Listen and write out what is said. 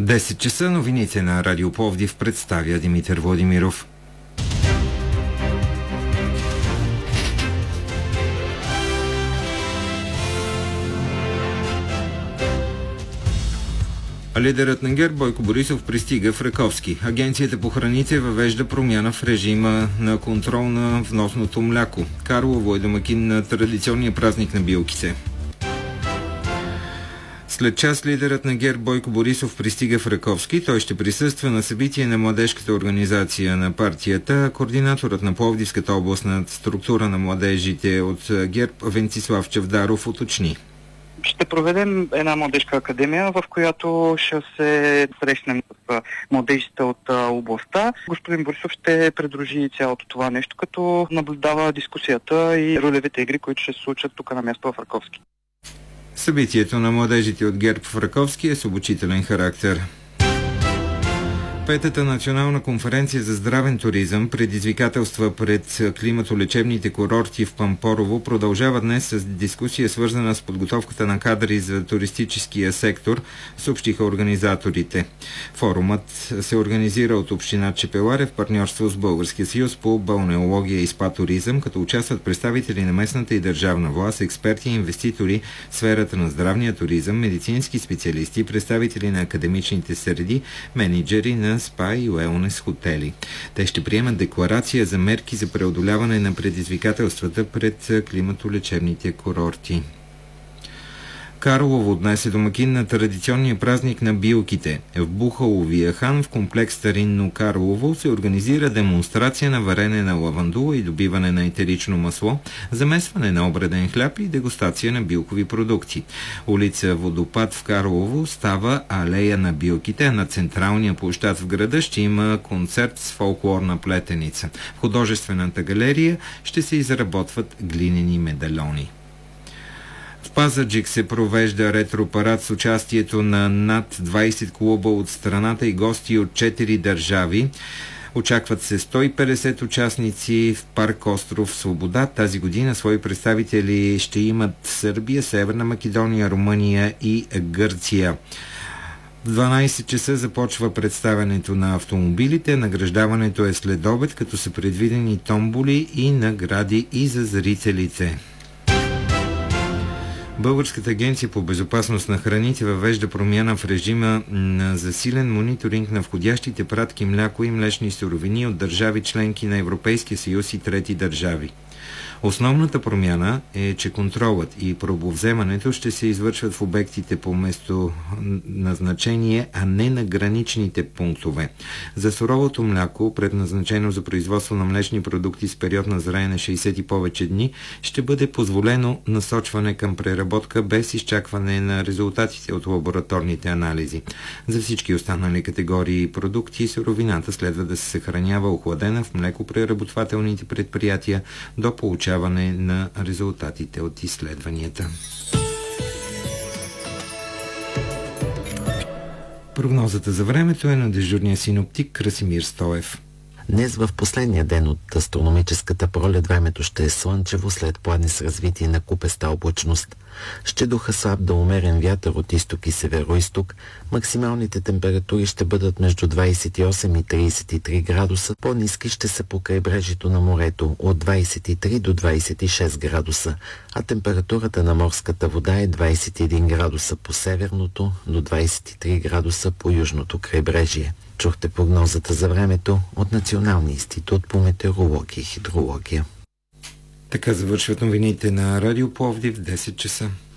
10 часа новините на Радио Пловдив представя Димитър Владимиров. Лидерът на ГЕРБ Бойко Борисов пристига в Раковски. Агенцията по храните въвежда промяна в режима на контрол на вносното мляко. Карлово е домакин на традиционния празник на билките. След час лидерът на ГЕРБ Бойко Борисов пристига в Раковски. Той ще присъства на събитие на младежката организация на партията. Координаторът на Пловдивската областна структура на младежите от ГЕРБ Венцислав Чавдаров уточни. Ще проведем една младежка академия, в която ще се срещнем с младежите от областта. Господин Борисов ще придружи цялото това нещо, като наблюдава дискусията и ролевите игри, които ще се случат тук на място в Раковски. Събитието на младежите от ГЕРБ в Раковски е с обучителен характер. Петата национална конференция за здравен туризъм, предизвикателства пред климатолечебните курорти в Пампорово, продължава днес с дискусия, свързана с подготовката на кадри за туристическия сектор, съобщиха организаторите. Форумът се организира от община Чепеларе в партньорство с Българския съюз по балнеология и спа туризъм, като участват представители на местната и държавна власт, експерти и инвеститори в сферата на здравния туризъм, медицински специалисти, представители на академичните среди, мениджъри на спа и уелнес хотели. Те ще приемат декларация за мерки за преодоляване на предизвикателствата пред климатолечебните курорти. Карлово днес е домакин на традиционния празник на билките. В Бухаловия хан в комплекс Старинно Карлово се организира демонстрация на варене на лавандула и добиване на етерично масло, замесване на обреден хляб и дегустация на билкови продукти. Улица Водопад в Карлово става алея на билките, а на централния площад в града ще има концерт с фолклорна плетеница. В художествената галерия ще се изработват глинени медальони. В Пазарджик се провежда ретропарад с участието на над 20 клуба от страната и гости от 4 държави. Очакват се 150 участници в парк Остров Свобода. Тази година свои представители ще имат Сърбия, Северна Македония, Румъния и Гърция. В 12 часа започва представянето на автомобилите. Награждаването е след обед, като са предвидени томболи и награди и за зрителите. Българската агенция по безопасност на храните въвежда промяна в режима на засилен мониторинг на входящите пратки мляко и млечни суровини от държави членки на Европейския съюз и трети държави. Основната промяна е, че контролът и пробовземането ще се извършват в обектите по местоназначение, а не на граничните пунктове. За суровото мляко, предназначено за производство на млечни продукти с период на зреене 60 и повече дни, ще бъде позволено насочване към преработка без изчакване на резултатите от лабораторните анализи. За всички останали категории продукти, суровината следва да се съхранява охладена в млекопреработвателните предприятия до получаване на резултатите от изследванията. Прогнозата за времето е на дежурния синоптик Красимир Стоев. Днес в последния ден от астрономическата пролет времето ще е слънчево след пладне с развитие на купеста облачност. Ще духа слаб до умерен вятър от изток и североизток. Максималните температури ще бъдат между 28 и 33 градуса. По-ниски ще са по крайбрежието на морето от 23 до 26 градуса, а температурата на морската вода е 21 градуса по северното до 23 градуса по южното крайбрежие. Чухте прогнозата за времето от Националния институт по метеорология и хидрология. Така завършват новините на Радио Пловдив в 10 часа.